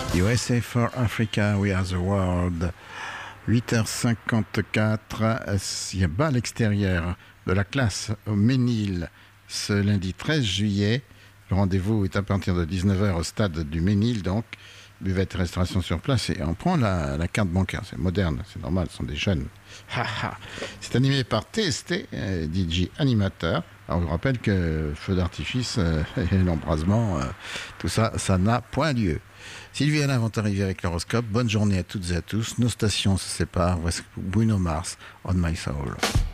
USA for Africa, We Are the World. 8h54, il y a bas à l'extérieur de la classe au Ménil ce lundi 13 juillet. Le rendez-vous est à partir de 19h au stade du Ménil, donc buvette et restauration sur place. Et on prend la carte bancaire, c'est moderne, c'est normal, ce sont des jeunes. C'est animé par TST, DJ animateur. Alors, je vous rappelle que feu d'artifice et l'embrasement, tout ça, ça n'a point lieu. Sylvie Alain vont arriver avec l'horoscope. Bonne journée à toutes et à tous. Nos stations se séparent. Voici Bruno Mars, On My Soul.